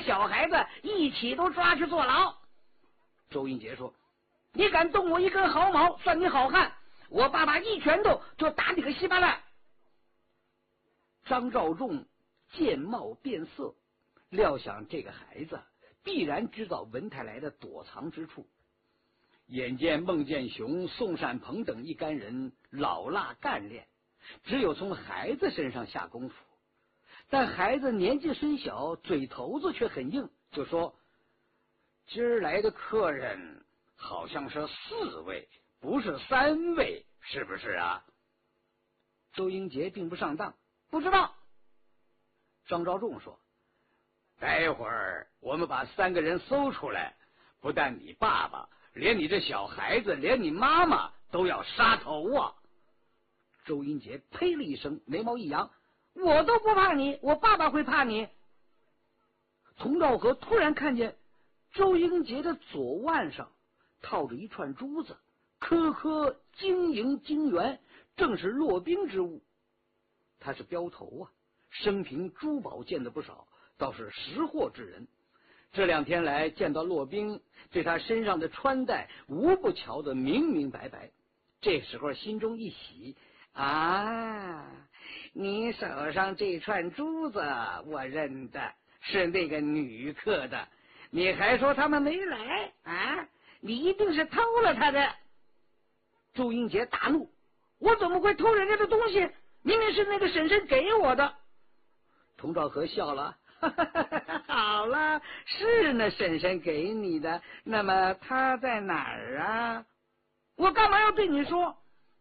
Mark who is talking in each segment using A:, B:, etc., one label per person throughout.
A: 小孩子一起都抓去坐牢。周英杰说：“你敢动我一根毫毛，算你好汉！我爸爸一拳头就打你个稀巴烂。”张召仲见貌变色，料想这个孩子必然知道文泰来的躲藏之处。眼见孟建雄、宋善鹏等一干人老辣干练，只有从孩子身上下功夫。但孩子年纪虽小，嘴头子却很硬，就说：“今儿来的客人好像是4位，不是3位，是不是啊？”周英杰并不上当，不知道。张召仲说：“待会儿我们把3个人搜出来，不但你爸爸，连你这小孩子，连你妈妈都要杀头啊！”周英杰呸了一声，眉毛一扬：“我都不怕你，我爸爸会怕你。”童兆和突然看见周英杰的左腕上套着一串珠子，颗颗晶莹晶圆，正是骆宾之物。他是镖头啊，生平珠宝见得不少，倒是识货之人。这2天来见到骆宾，对他身上的穿戴无不瞧得明明白白。这时候心中一喜：“啊，你手上这串珠子我认得，是那个女客的。你还说他们没来啊？你一定是偷了他的。”周英杰大怒：“我怎么会偷人家的东西？明明是那个婶婶给我的。”童兆和笑了：“好了，是那婶婶给你的，那么她在哪儿啊？我干嘛要对你说？”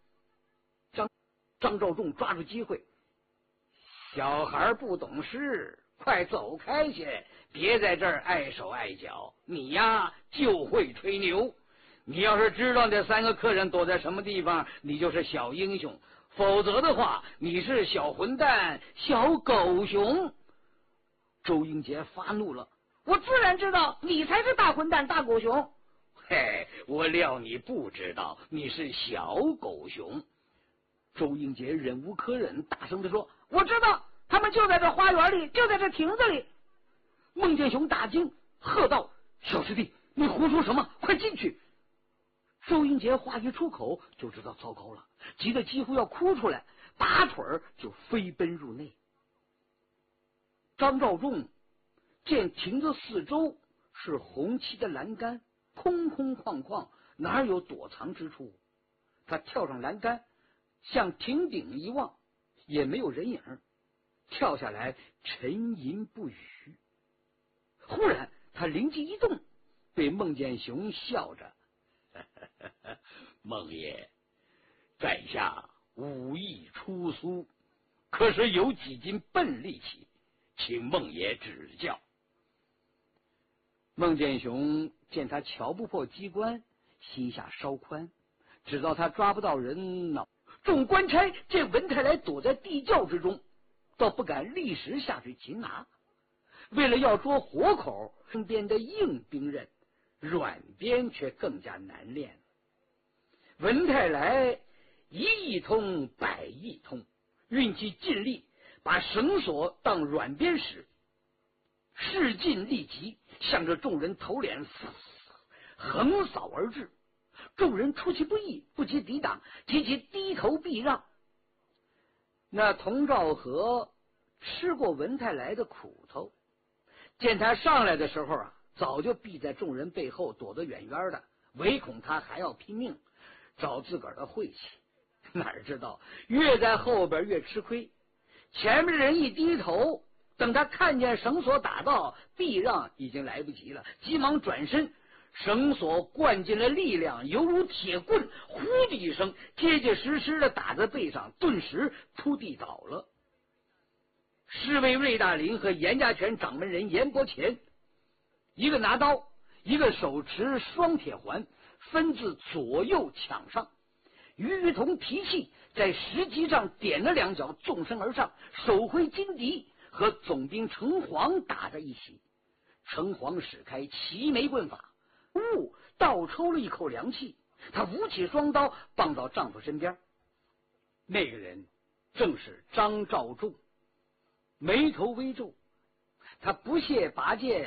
A: 张召仲抓住机会：“小孩不懂事，快走开去，别在这儿碍手碍脚。你呀就会吹牛，你要是知道这3个客人躲在什么地方，你就是小英雄，否则的话你是小混蛋、小狗熊。”周英杰发怒了：“我自然知道你才是大混蛋、大狗熊。”“嘿，我料你不知道，你是小狗熊。”周英杰忍无可忍，大声地说：“我知道，他们就在这花园里，就在这亭子里。”孟建雄大惊，喝道：“小师弟，你胡说什么？快进去！”周英杰话一出口，就知道糟糕了，急得几乎要哭出来，拔腿就飞奔入内。张召仲见亭子四周是红漆的栏杆，空空旷旷，哪有躲藏之处？他跳上栏杆，向亭顶一望，也没有人影，跳下来沉吟不语。忽然他灵机一动，对孟建雄笑着：“孟爷，在下武艺出苏，可是有几斤笨力气，请孟爷指教。”孟建雄见他瞧不破机关，心下稍宽，知道他抓不到人脑。众官差见文泰来躲在地窖之中，倒不敢立时下去擒拿。为了要捉活口，身边的硬兵刃，软鞭却更加难练。文泰来一意通百意通，运气尽力，把绳索当软鞭使，势尽力极，向着众人头脸横扫而至。众人出其不意，不及抵挡，急急低头避让。那童兆和吃过文泰来的苦头，见他上来的时候啊，早就避在众人背后，躲得远远的，唯恐他还要拼命，找自个儿的晦气。哪知道越在后边越吃亏，前面的人一低头，等他看见绳索打到，避让已经来不及了，急忙转身，绳索灌进了力量，犹如铁棍，呼的一声，结结实实的打在背上，顿时扑地倒了。侍卫魏大林和严家拳掌门人严伯乾，一个拿刀，一个手持双铁环，分自左右抢上。于玉彤提气，在石级上点了2脚，纵身而上，手挥金笛，和总兵程黄打在一起。程黄使开齐眉棍法，倒抽了一口凉气，他舞起双刀，棒到丈夫身边。那个人正是张召仲，眉头微皱，他不屑拔剑